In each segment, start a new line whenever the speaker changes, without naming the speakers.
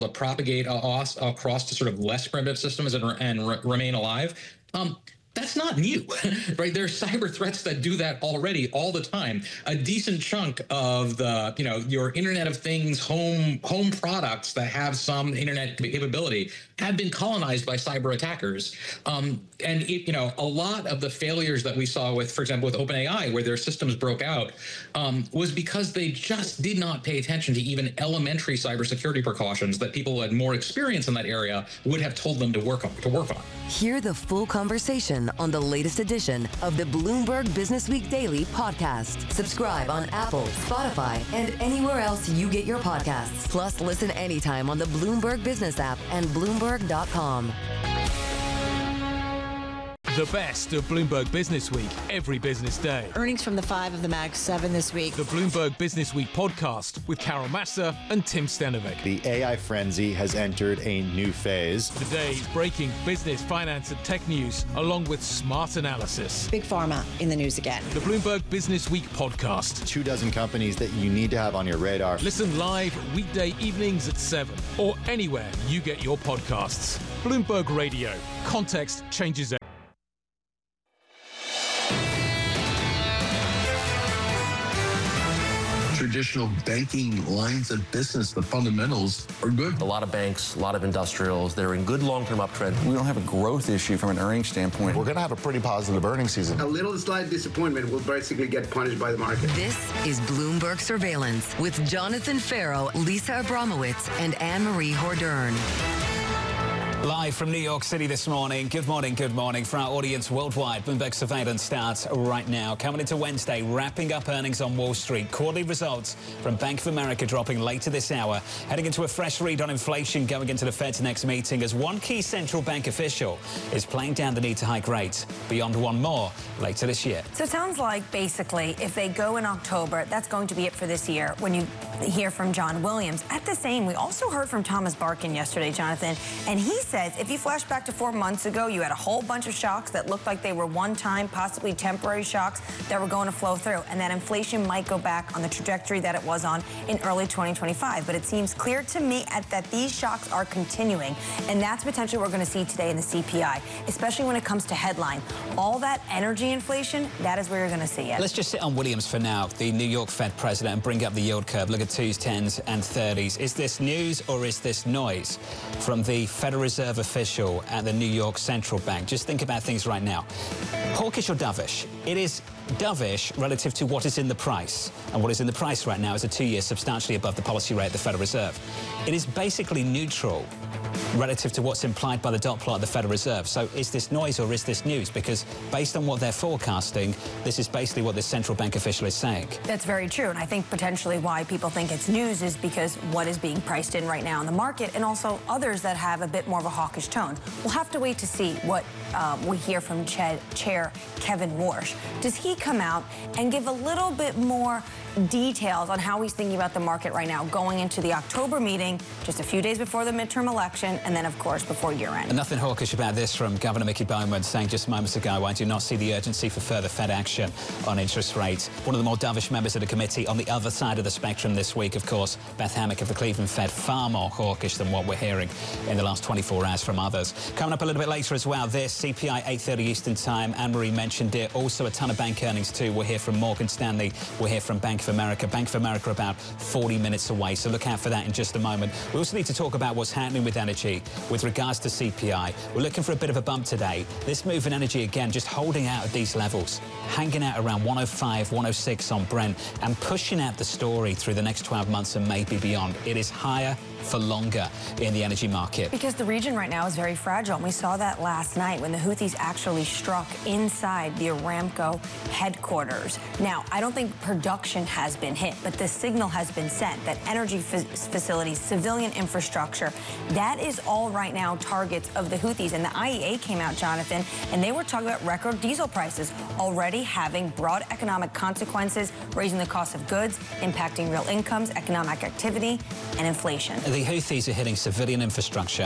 propagate across to sort of less primitive systems and remain alive. That's not new, right? There's cyber threats that do that already all the time. A decent chunk of the, your Internet of Things home products that have some internet capability have been colonized by cyber attackers. And a lot of the failures that we saw with, for example, with OpenAI, where their systems broke out, was because they just did not pay attention to even elementary cybersecurity precautions that people who had more experience in that area would have told them to work on.
Hear the full conversation on the latest edition of the Bloomberg Business Week Daily podcast. Subscribe on Apple, Spotify, and anywhere else you get your podcasts. Plus, listen anytime on the Bloomberg Business app and Bloomberg.com.
The best of Bloomberg Business Week every business day.
Earnings from the 5 of the Mag 7 this week.
The Bloomberg Business Week podcast with Carol Massa and Tim Stenovec.
The AI frenzy has entered a new phase.
Today's breaking business, finance, and tech news, along with smart analysis.
Big Pharma in the news again.
The Bloomberg Business Week podcast.
24 companies that you need to have on your radar.
Listen live weekday evenings at 7 or anywhere you get your podcasts. Bloomberg Radio. Context changes everything.
Traditional banking lines of business, the fundamentals are good.
A lot of banks, a lot of industrials, they're in good long-term uptrend.
We don't have a growth issue from an earnings standpoint.
We're going to have a pretty positive earnings season.
A little slight disappointment will basically get punished by the market.
This is Bloomberg Surveillance with Jonathan Farrow, Lisa Abramowitz, and Anne-Marie Hordern.
Live from New York City this morning. Good morning, good morning. For our audience worldwide, Bloomberg Surveillance starts right now. Coming into Wednesday, wrapping up earnings on Wall Street. Quarterly results from Bank of America dropping later this hour. Heading into a fresh read on inflation going into the Fed's next meeting as one key central bank official is playing down the need to hike rates beyond one more later this year.
So it sounds like basically if they go in October, that's going to be it for this year when you hear from John Williams. At the same, we also heard from Thomas Barkin yesterday, Jonathan, and he says if you flash back to 4 months ago, you had a whole bunch of shocks that looked like they were one-time, possibly temporary shocks that were going to flow through, and that inflation might go back on the trajectory that it was on in early 2025. But it seems clear to me that these shocks are continuing, and that's potentially what we're going to see today in the CPI, especially when it comes to headline. All that energy inflation, that is where you're going to see it.
Let's just sit on Williams for now, the New York Fed president, and bring up the yield curve. Look at 2s, 10s, and 30s. Is this news or is this noise from the Federal Reserve official at the New York Central Bank? Just think about things right now. Hawkish or dovish? It is dovish relative to what is in the price. And what is in the price right now is a 2-year substantially above the policy rate of the Federal Reserve. It is basically neutral relative to what's implied by the dot plot of the Federal Reserve. So is this noise or is this news? Because based on what they're forecasting, this is basically what this central bank official is saying.
That's very true. And I think potentially why people think it's news is because what is being priced in right now in the market, and also others that have a bit more of a hawkish tone. We'll have to wait to see what we hear from Chair Kevin Warsh. Does he come out and give a little bit more details on how he's thinking about the market right now going into the October meeting, just a few days before the midterm election, and then, of course, before year-end?
And nothing hawkish about this from Governor Mickey Bowman, saying just moments ago, I do not see the urgency for further Fed action on interest rates. One of the more dovish members of the committee on the other side of the spectrum this week, of course, Beth Hammack of the Cleveland Fed, far more hawkish than what we're hearing in the last 24 hours from others. Coming up a little bit later as well, this CPI 8:30 Eastern Time. Anne-Marie mentioned it. Also a ton of bank earnings too. We'll hear from Morgan Stanley. We'll hear from Bank of America. Bank of America about 40 minutes away, so look out for that in just a moment. We also need to talk about what's happening with energy with regards to CPI. We're looking for a bit of a bump today. This move in energy, again, just holding out at these levels, hanging out around 105, 106 on Brent, and pushing out the story through the next 12 months and maybe beyond. It is higher for longer in the energy market.
Because the region right now is very fragile. And we saw that last night when the Houthis actually struck inside the Aramco headquarters. Now, I don't think production has been hit, but the signal has been sent that energy facilities, civilian infrastructure, that is all right now targets of the Houthis. And the IEA came out, Jonathan, and they were talking about record diesel prices already having broad economic consequences, raising the cost of goods, impacting real incomes, economic activity, and inflation.
The Houthis are hitting civilian infrastructure,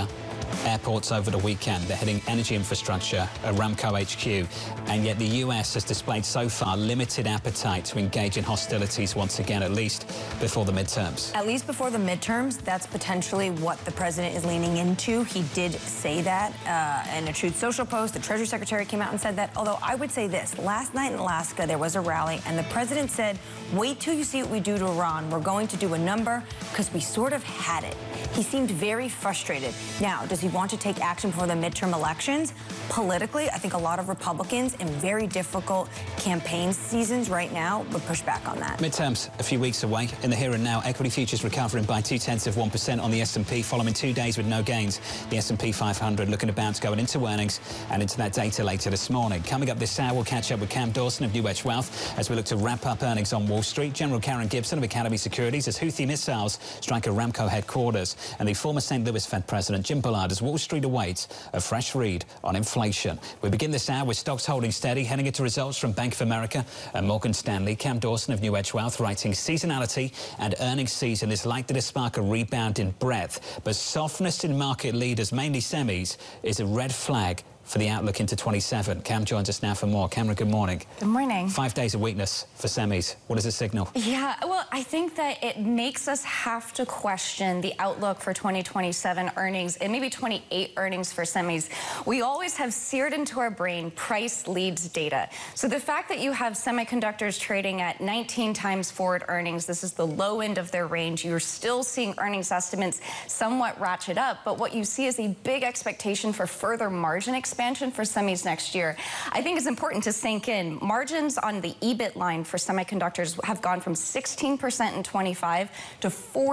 airports over the weekend. They're hitting energy infrastructure, Aramco HQ, and yet the US has displayed so far limited appetite to engage in hostilities once again, at least before the midterms.
At least before the midterms, that's potentially what the president is leaning into. He did say that in a Truth Social post. The Treasury Secretary came out and said that, although I would say this, last night in Alaska, there was a rally, and the president said, wait till you see what we do to Iran. We're going to do a number because we sort of had it. He seemed very frustrated. Now, does he want to take action before the midterm elections? Politically, I think a lot of Republicans in very difficult campaign seasons right now would push back on that.
Midterms a few weeks away. In the here and now, equity futures recovering by 0.2% on the S&P following 2 days with no gains. The S&P 500 looking to bounce going into earnings and into that data later this morning. Coming up this hour, we'll catch up with Cam Dawson of New Edge Wealth as we look to wrap up earnings on Wall Street. General Karen Gibson of Academy Securities as Houthi missiles strike Aramco headquarters. And the former St. Louis Fed President Jim Bullard as Wall Street awaits a fresh read on inflation. We begin this hour with stocks holding steady, heading into results from Bank of America and Morgan Stanley. Cam Dawson of New Edge Wealth writing seasonality and earnings season is likely to spark a rebound in breadth, but softness in market leaders, mainly semis, is a red flag for the outlook into 27. Cam joins us now for more. Cameron, good morning.
Good morning.
5 days of weakness for semis. What does it signal?
Yeah, well, I think that it makes us have to question the outlook for 2027 earnings and maybe 28 earnings for semis. We always have seared into our brain price leads data. So the fact that you have semiconductors trading at 19 times forward earnings, this is the low end of their range. You're still seeing earnings estimates somewhat ratchet up, but what you see is a big expectation for further margin expansion for semis next year. I think it's important to sink in. Margins on the EBIT line for semiconductors have gone from 16% in 25 to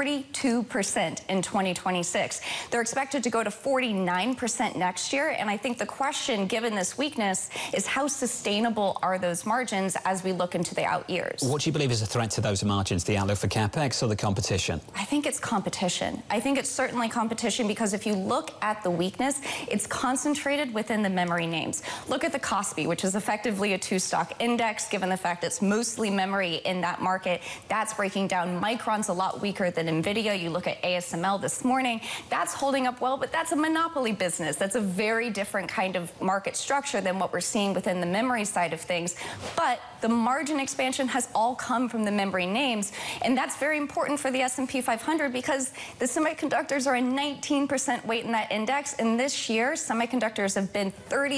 42% in 2026. They're expected to go to 49% next year, and I think the question, given this weakness, is how sustainable are those margins as we look into the out years?
What do you believe is a threat to those margins, the outlook for CapEx or the competition?
I think it's competition. I think it's certainly competition because if you look at the weakness, it's concentrated within the memory names. Look at the Kospi, which is effectively a two-stock index, given the fact it's mostly memory in that market. That's breaking down. Micron's a lot weaker than NVIDIA. You look at ASML this morning. That's holding up well, but that's a monopoly business. That's a very different kind of market structure than what we're seeing within the memory side of things. But the margin expansion has all come from the memory names, and that's very important for the S&P 500 because the semiconductors are a 19% weight in that index, and this year semiconductors have been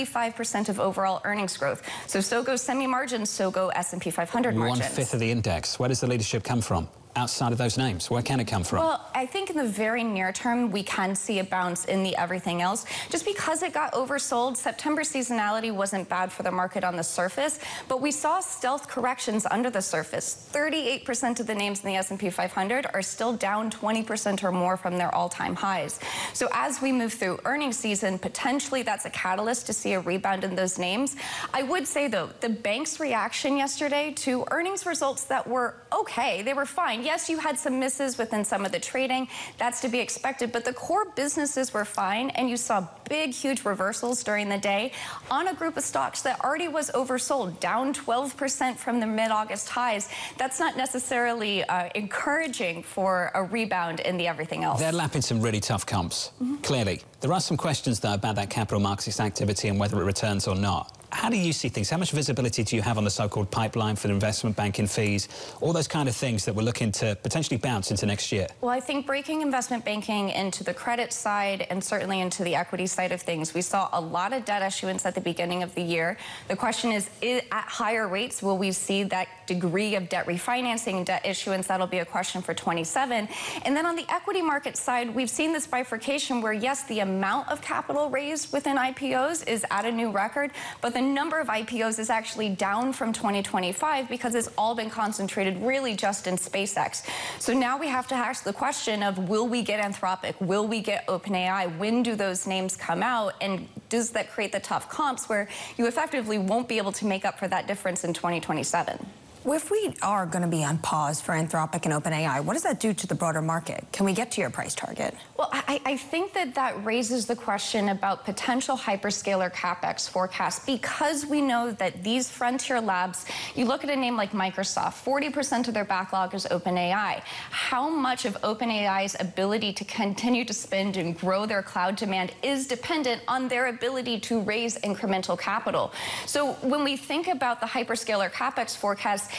35% of overall earnings growth. So go semi margins, so go S&P 500 margins.
1/5 of the index. Where does the leadership come from? Outside of those names, where can it come from?
Well, I think in the very near term, we can see a bounce in the everything else. Just because it got oversold, September seasonality wasn't bad for the market on the surface, but we saw stealth corrections under the surface. 38% of the names in the S&P 500 are still down 20% or more from their all-time highs. So as we move through earnings season, potentially that's a catalyst to see a rebound in those names. I would say, though, the bank's reaction yesterday to earnings results that were okay, they were fine. Yes, you had some misses within some of the trading. That's to be expected. But the core businesses were fine, and you saw big, huge reversals during the day on a group of stocks that already was oversold, down 12% from the mid-August highs. That's not necessarily encouraging for a rebound in the everything else.
They're lapping some really tough comps, clearly. There are some questions, though, about that capital markets activity and whether it returns or not. How do you see things? How much visibility do you have on the so-called pipeline for the investment banking fees, all those kind of things that we're looking to potentially bounce into next year?
Well, I think breaking investment banking into the credit side and certainly into the equity side of things, we saw a lot of debt issuance at the beginning of the year. The question is at higher rates, will we see that degree of debt refinancing and debt issuance? That'll be a question for 27. And then on the equity market side, we've seen this bifurcation where, yes, the amount of capital raised within IPOs is at a new record, but the number of IPOs is actually down from 2025 because it's all been concentrated really just in SpaceX. So now we have to ask the question of, will we get Anthropic? Will we get OpenAI? When do those names come out? And does that create the tough comps where you effectively won't be able to make up for that difference in 2027?
if we are going to be on pause for Anthropic and OpenAI, what does that do to the broader market? Can we get to your price target?
Well, I think that raises the question about potential hyperscaler CapEx forecasts, because we know that these frontier labs, you look at a name like Microsoft, 40% of their backlog is OpenAI. How much of OpenAI's ability to continue to spend and grow their cloud demand is dependent on their ability to raise incremental capital? So when we think about the hyperscaler CapEx forecast,